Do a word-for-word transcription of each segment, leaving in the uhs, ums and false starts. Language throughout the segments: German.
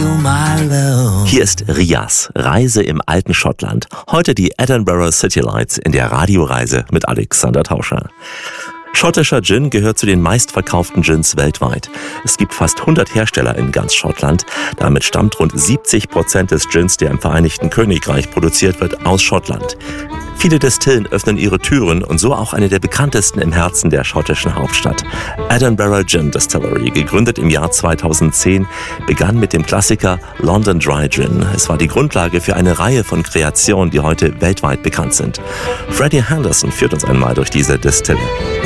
my love. Hier ist Rias, Reise im alten Schottland. Heute die Edinburgh City Lights in der Radioreise mit Alexander Tauscher. Schottischer Gin gehört zu den meistverkauften Gins weltweit. Es gibt fast hundert Hersteller in ganz Schottland. Damit stammt rund siebzig Prozent des Gins, der im Vereinigten Königreich produziert wird, aus Schottland. Viele Destillen öffnen ihre Türen und so auch eine der bekanntesten im Herzen der schottischen Hauptstadt. Edinburgh Gin Distillery, gegründet im Jahr zweitausendzehn, begann mit dem Klassiker London Dry Gin. Es war die Grundlage für eine Reihe von Kreationen, die heute weltweit bekannt sind. Freddie Henderson führt uns einmal durch diese Distille.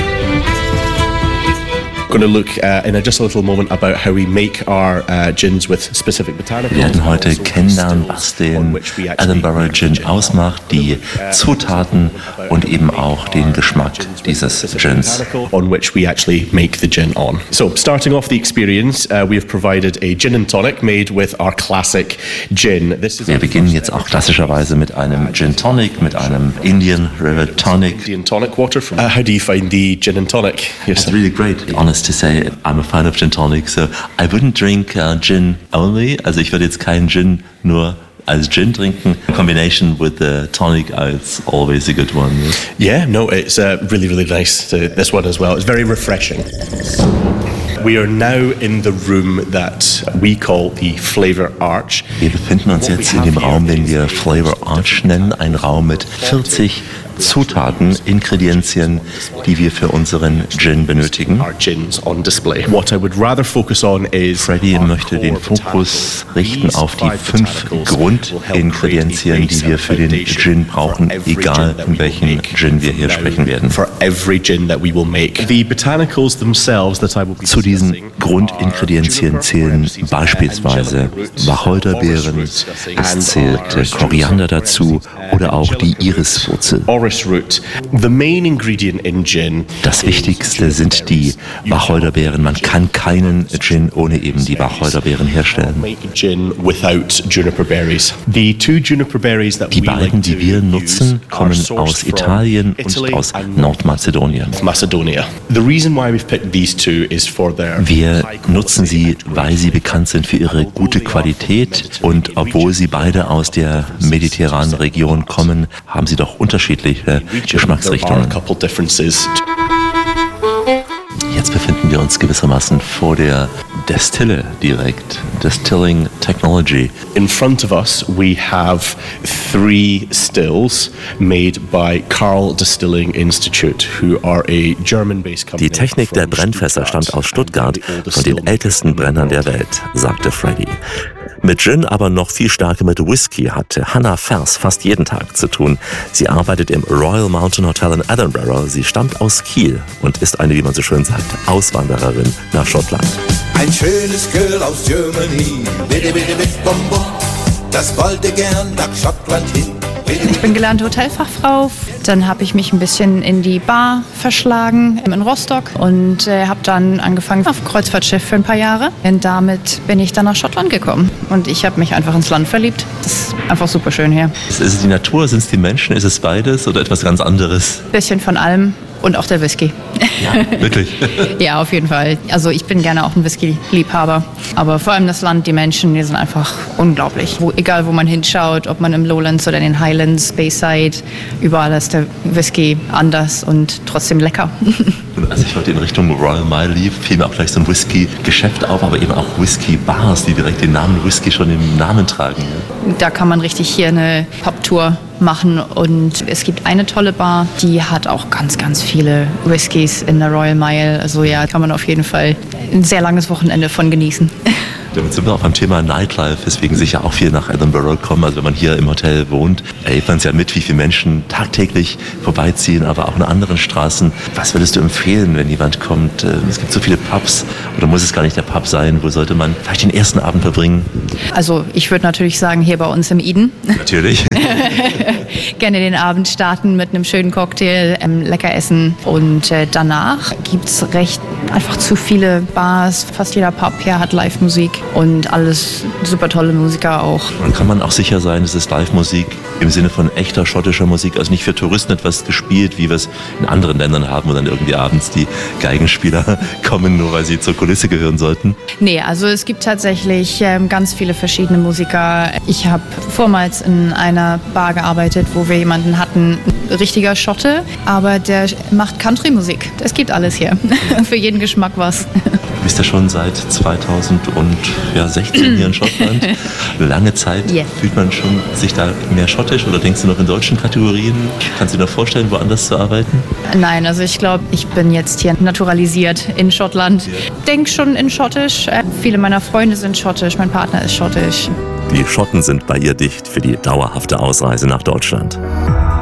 Going to look uh, in a, just a little moment about how we make our uh, gins with specific botanicals. Wir werden heute kennenlernen, was den Edinburgh Gin ausmacht, die Zutaten und eben auch den Geschmack dieses Gins. On which we actually make the gin on. So, starting off the experience, uh, we have provided a gin and tonic made with our classic gin. This is Wir beginnen jetzt auch klassischerweise mit einem Gin Tonic, mit einem Indian River Tonic. Indian tonic water. From, uh, how do you find the gin and tonic? It's really great. Honest to say, I'm a fan of gin tonic, so I wouldn't drink uh, gin only. Also ich würde jetzt keinen Gin nur als Gin trinken. A combination with the tonic, uh, it's always a good one. Yes? Yeah, no, it's uh, really, really nice. To, this one as well. It's very refreshing. We are now in the room that we call the Flavor Arch. Wir befinden uns jetzt in dem Raum, den wir Flavor Arch nennen, ein Raum mit vierzig Zutaten, Ingredienzien, die wir für unseren Gin benötigen. Freddie möchte den Fokus richten auf die fünf Grundingredienzien, die wir für den Gin brauchen, egal von welchem Gin wir hier sprechen werden. Zu diesen Grundingredienzien zählen beispielsweise Wacholderbeeren, es zählt Koriander dazu oder auch die Iriswurzel. Das Wichtigste sind die Wacholderbeeren. Man kann keinen Gin ohne eben die Wacholderbeeren herstellen. Die beiden, die wir nutzen, kommen aus Italien und aus Nordmazedonien. Wir nutzen sie, weil sie bekannt sind für ihre gute Qualität und obwohl sie beide aus der mediterranen Region kommen, haben sie doch unterschiedliche Geschmacksrichtungen. Jetzt befinden wir uns gewissermaßen vor der Destille direkt, Distilling Technology. In front of us we have three stills made by Carl Distilling Institute, who are a German-based company. Die Technik der Brennfässer stammt aus Stuttgart, von den ältesten Brennern der Welt, sagte Freddie. Mit Gin, aber noch viel stärker mit Whisky hatte Hannah Fers fast jeden Tag zu tun. Sie arbeitet im Royal Mountain Hotel in Edinburgh. Sie stammt aus Kiel und ist eine, wie man so schön sagt, Auswandererin nach Schottland. Ein schönes Girl aus Germany, bitte, bitte, bitte, bum, bum. Das wollte gern nach Schottland hin. Ich bin gelernte Hotelfachfrau. Dann habe ich mich ein bisschen in die Bar verschlagen in Rostock und äh, habe dann angefangen auf Kreuzfahrtschiff für ein paar Jahre. Und damit bin ich dann nach Schottland gekommen. Und ich habe mich einfach ins Land verliebt. Das ist einfach super schön hier. Ist es die Natur, sind es die Menschen, ist es beides oder etwas ganz anderes? Bisschen von allem. Und auch der Whisky. Ja, wirklich? Ja, auf jeden Fall. Also ich bin gerne auch ein Whisky-Liebhaber. Aber vor allem das Land, die Menschen, die sind einfach unglaublich. Wo, egal, wo man hinschaut, ob man im Lowlands oder in den Highlands, Bayside, überall ist der Whisky anders und trotzdem lecker. Als ich heute in Richtung Royal Mile lief, fiel mir auch gleich so ein Whisky-Geschäft auf, aber eben auch Whisky-Bars, die direkt den Namen Whisky schon im Namen tragen. Da kann man richtig hier eine Pub-Tour machen und es gibt eine tolle Bar, die hat auch ganz, ganz viele Whiskys in der Royal Mile. Also ja, kann man auf jeden Fall ein sehr langes Wochenende von genießen. Damit sind wir auch beim Thema Nightlife, weswegen sicher auch viel nach Edinburgh kommen. Also wenn man hier im Hotel wohnt, erlebt man es ja mit, wie viele Menschen tagtäglich vorbeiziehen, aber auch in anderen Straßen. Was würdest du empfehlen, wenn jemand kommt? Es gibt so viele Pubs, oder muss es gar nicht der Pub sein? Wo sollte man vielleicht den ersten Abend verbringen? Also ich würde natürlich sagen, hier bei uns im Eden. Natürlich. Gerne den Abend starten mit einem schönen Cocktail, ähm, lecker essen und äh, danach gibt es recht einfach zu viele Bars. Fast jeder Pub hier hat Live-Musik. Und alles super tolle Musiker auch. Dann kann man auch sicher sein, es ist Live-Musik im Sinne von echter schottischer Musik. Also nicht für Touristen etwas gespielt, wie wir es in anderen Ländern haben, wo dann irgendwie abends die Geigenspieler kommen, nur weil sie zur Kulisse gehören sollten. Nee, also es gibt tatsächlich ähm, ganz viele verschiedene Musiker. Ich habe vormals in einer Bar gearbeitet, wo wir jemanden hatten, richtiger Schotte, aber der macht Country-Musik. Es gibt alles hier. Für jeden Geschmack was. Du bist ja schon seit zweitausendsechzehn hier in Schottland. Lange Zeit. Yeah. Fühlt man schon sich da mehr schottisch oder denkst du noch in deutschen Kategorien? Kannst du dir noch vorstellen, woanders zu arbeiten? Nein, also ich glaube, ich bin jetzt hier naturalisiert in Schottland. Ja. Denk schon in Schottisch. Äh, viele meiner Freunde sind schottisch, mein Partner ist schottisch. Die Schotten sind bei ihr dicht für die dauerhafte Ausreise nach Deutschland.